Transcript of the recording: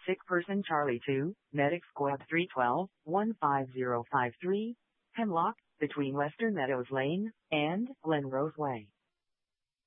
Sick person Charlie 2, Medic Squad 312, 15053, Hemlock, between Western Meadows Lane and Glen Rose Way.